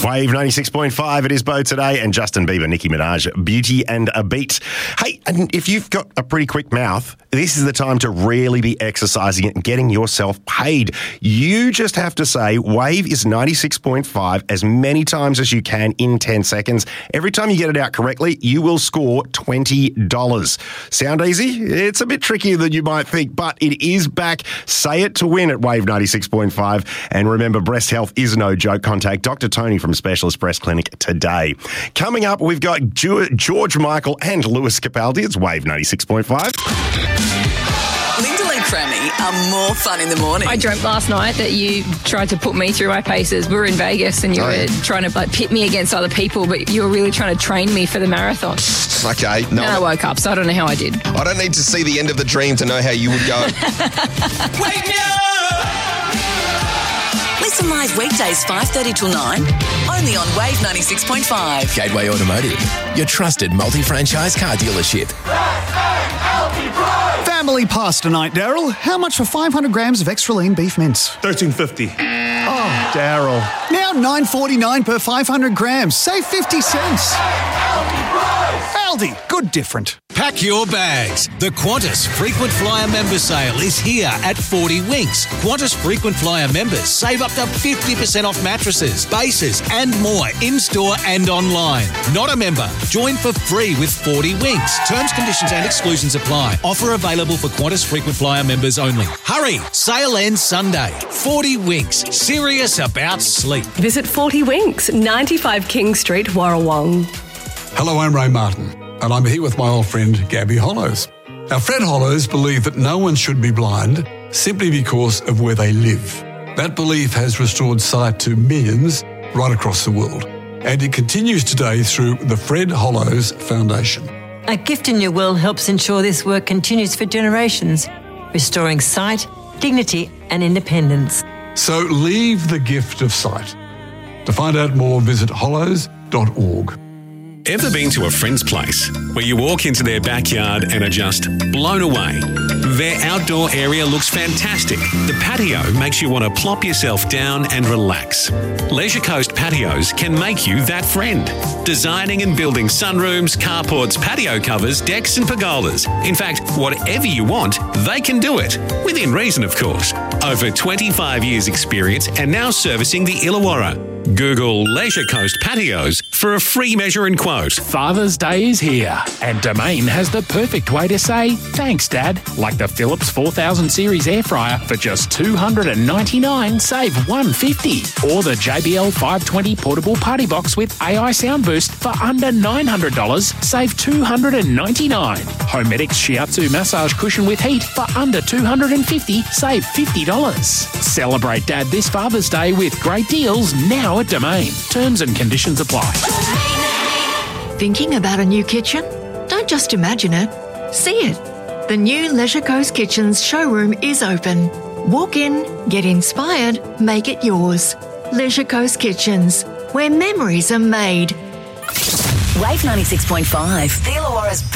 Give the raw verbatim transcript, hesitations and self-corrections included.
Wave ninety-six point five, it is Bo today, and Justin Bieber, Nicki Minaj, Beauty and a Beat. Hey, and if you've got a pretty quick mouth, this is the time to really be exercising it and getting yourself paid. You just have to say, Wave is ninety-six point five as many times as you can in ten seconds. Every time you get it out correctly, you will score twenty dollars. Sound easy? It's a bit trickier than you might think, but it is back. Say it to win at Wave ninety-six point five. And remember, breast health is no joke. Contact Doctor Tony from Specialist Breast Clinic today. Coming up, we've got George Michael and Lewis Capaldi. It's Wave ninety-six point five. Linda and Crammy are more fun in the morning. I dreamt last night that you tried to put me through my paces. We were in Vegas and you Oh, were yeah. trying to like pit me against other people, but you were really trying to train me for the marathon. Okay, no. And I woke up, so I don't know how I did. I don't need to see the end of the dream to know how you would go. Wake me up! Listen live weekdays five thirty till nine, only on Wave ninety-six point five. Gateway Automotive, your trusted multi-franchise car dealership. Family pasta night, Daryl. How much for five hundred grams of extra lean beef mince? thirteen fifty. Oh, Daryl. Now nine forty-nine per five hundred grams. Save fifty cents. Aldi, good different. Pack your bags. The Qantas Frequent Flyer Member Sale is here at forty Winks. Qantas Frequent Flyer members save up to fifty percent off mattresses, bases and more in-store and online. Not a member? Join for free with forty Winks. Terms, conditions and exclusions apply. Offer available for Qantas Frequent Flyer members only. Hurry! Sale ends Sunday. forty Winks. Serious about sleep. Visit forty Winks, ninety-five King Street, Warrawong. Hello, I'm Ray Martin, and I'm here with my old friend Gabby Hollows. Now, Fred Hollows believed that no one should be blind simply because of where they live. That belief has restored sight to millions right across the world, and it continues today through the Fred Hollows Foundation. A Gift in Your Will helps ensure this work continues for generations, restoring sight, dignity and independence. So leave the gift of sight. To find out more, visit hollows dot org. Ever been to a friend's place where you walk into their backyard and are just blown away? Their outdoor area looks fantastic. The patio makes you want to plop yourself down and relax. Leisure Coast Patios can make you that friend. Designing and building sunrooms, carports, patio covers, decks and pergolas. In fact, whatever you want, they can do it. Within reason, of course. Over twenty-five years experience and now servicing the Illawarra. Google Leisure Coast Patios for a free measure and quote. Father's Day is here, and Domain has the perfect way to say thanks, Dad. Like the Philips four thousand series air fryer for just two hundred ninety-nine dollars, save one hundred fifty dollars. Or the J B L five twenty portable party box with A I sound boost for under nine hundred dollars, save two hundred ninety-nine dollars. Homedics Shiatsu massage cushion with heat for under two hundred fifty dollars, save fifty dollars. Celebrate Dad this Father's Day with great deals now at Domain. Terms and conditions apply. Thinking about a new kitchen? Don't just imagine it. See it. The new Leisure Coast Kitchens showroom is open. Walk in, get inspired, make it yours. Leisure Coast Kitchens, where memories are made. Wave ninety-six point five, the Illawarra's